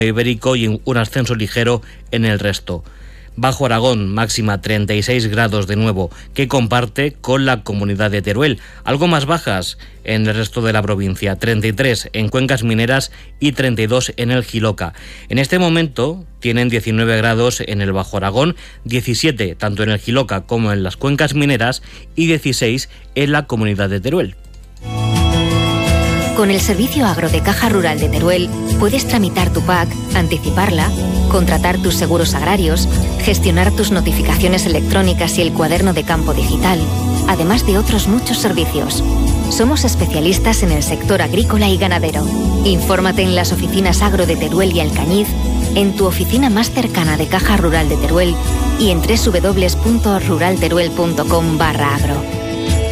ibérico y un ascenso ligero en el resto. Bajo Aragón, máxima 36 grados de nuevo, que comparte con la comunidad de Teruel. Algo más bajas en el resto de la provincia, 33 en Cuencas Mineras y 32 en el Jiloca. En este momento tienen 19 grados en el Bajo Aragón, 17 tanto en el Jiloca como en las Cuencas Mineras y 16 en la comunidad de Teruel. Con el servicio agro de Caja Rural de Teruel puedes tramitar tu PAC, anticiparla, contratar tus seguros agrarios, gestionar tus notificaciones electrónicas y el cuaderno de campo digital, además de otros muchos servicios. Somos especialistas en el sector agrícola y ganadero. Infórmate en las oficinas agro de Teruel y Alcañiz, en tu oficina más cercana de Caja Rural de Teruel y en www.ruralteruel.com/agro.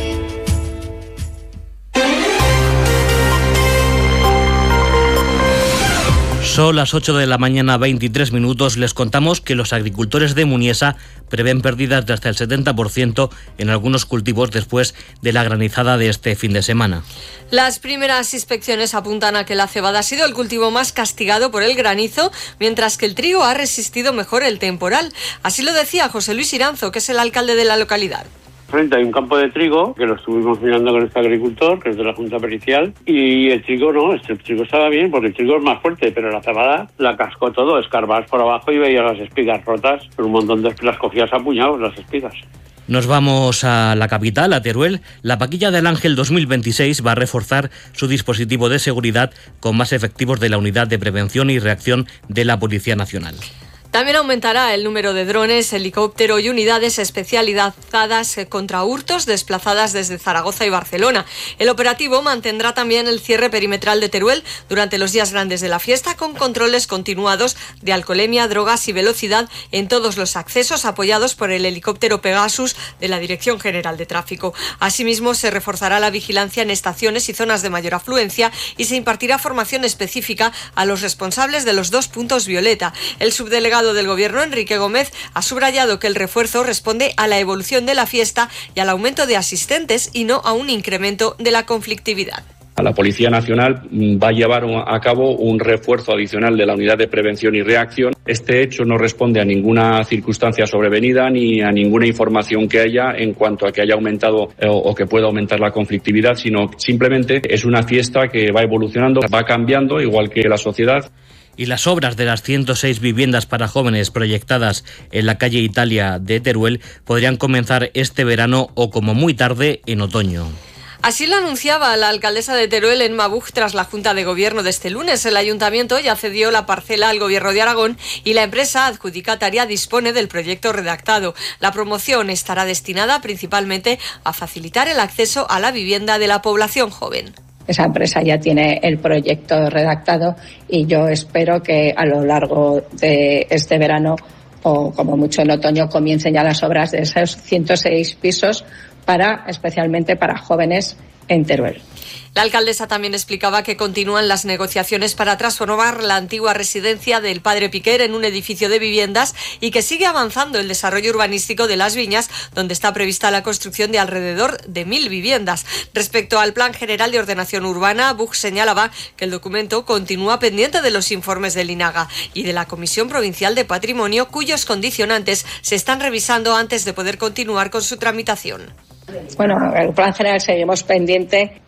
Son las 8 de la mañana, 23 minutos. Les contamos que los agricultores de Muniesa prevén pérdidas de hasta el 70% en algunos cultivos después de la granizada de este fin de semana. Las primeras inspecciones apuntan a que la cebada ha sido el cultivo más castigado por el granizo, mientras que el trigo ha resistido mejor el temporal. Así lo decía José Luis Iranzo, que es el alcalde de la localidad. Frente hay un campo de trigo que lo estuvimos mirando con este agricultor, que es de la Junta Pericial, y el trigo no, el trigo estaba bien porque el trigo es más fuerte, pero la cebada la cascó todo, escarbas por abajo y veías las espigas rotas, pero un montón de las cogías a puñados las espigas. Nos vamos a la capital, a Teruel. La Paquilla del Ángel 2026 va a reforzar su dispositivo de seguridad con más efectivos de la Unidad de Prevención y Reacción de la Policía Nacional. También aumentará el número de drones, helicóptero y unidades especializadas contra hurtos desplazadas desde Zaragoza y Barcelona. El operativo mantendrá también el cierre perimetral de Teruel durante los días grandes de la fiesta, con controles continuados de alcoholemia, drogas y velocidad en todos los accesos, apoyados por el helicóptero Pegasus de la Dirección General de Tráfico. Asimismo, se reforzará la vigilancia en estaciones y zonas de mayor afluencia y se impartirá formación específica a los responsables de los 2 puntos violeta. El subdelegado del Gobierno, Enrique Gómez, ha subrayado que el refuerzo responde a la evolución de la fiesta y al aumento de asistentes y no a un incremento de la conflictividad. La Policía Nacional va a llevar a cabo un refuerzo adicional de la Unidad de Prevención y Reacción. Este hecho no responde a ninguna circunstancia sobrevenida ni a ninguna información que haya en cuanto a que haya aumentado o que pueda aumentar la conflictividad, sino simplemente es una fiesta que va evolucionando, va cambiando, igual que la sociedad. Y las obras de las 106 viviendas para jóvenes proyectadas en la calle Italia de Teruel podrían comenzar este verano o como muy tarde en otoño. Así lo anunciaba la alcaldesa de Teruel en Mabuj tras la Junta de Gobierno de este lunes. El ayuntamiento ya cedió la parcela al Gobierno de Aragón y la empresa adjudicataria dispone del proyecto redactado. La promoción estará destinada principalmente a facilitar el acceso a la vivienda de la población joven. Esa empresa ya tiene el proyecto redactado y yo espero que a lo largo de este verano o como mucho en otoño comiencen ya las obras de esos 106 pisos especialmente para jóvenes en Teruel. La alcaldesa también explicaba que continúan las negociaciones para transformar la antigua residencia del Padre Piquer en un edificio de viviendas y que sigue avanzando el desarrollo urbanístico de Las Viñas, donde está prevista la construcción de alrededor de 1.000 viviendas. Respecto al Plan General de Ordenación Urbana, Buch señalaba que el documento continúa pendiente de los informes del INAGA y de la Comisión Provincial de Patrimonio, cuyos condicionantes se están revisando antes de poder continuar con su tramitación. Bueno, el plan general seguimos pendiente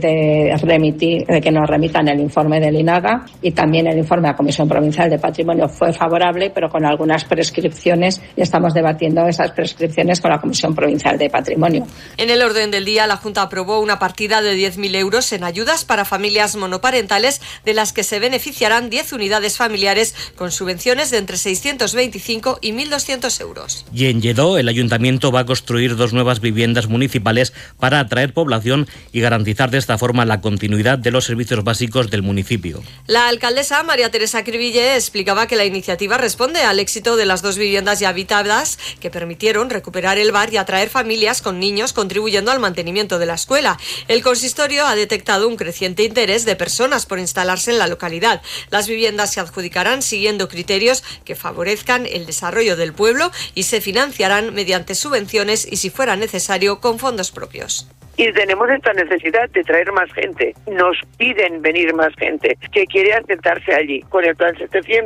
de que nos remitan el informe del INAGA y también el informe de la Comisión Provincial de Patrimonio fue favorable, pero con algunas prescripciones y estamos debatiendo esas prescripciones con la Comisión Provincial de Patrimonio. En el orden del día, la Junta aprobó una partida de 10.000 euros en ayudas para familias monoparentales, de las que se beneficiarán 10 unidades familiares con subvenciones de entre 625 y 1.200 euros. Y en Lledó, el ayuntamiento va a construir 2 nuevas viviendas municipales para atraer población y garantizar de esta forma la continuidad de los servicios básicos del municipio. La alcaldesa María Teresa Cribille explicaba que la iniciativa responde al éxito de las 2 viviendas ya habitadas que permitieron recuperar el bar y atraer familias con niños, contribuyendo al mantenimiento de la escuela. El consistorio ha detectado un creciente interés de personas por instalarse en la localidad. Las viviendas se adjudicarán siguiendo criterios que favorezcan el desarrollo del pueblo y se financiarán mediante subvenciones y, si fuera necesario, con fondos propios. Y tenemos esta necesidad de traer más gente. Nos piden venir más gente que quiere asentarse allí. Con el plan 700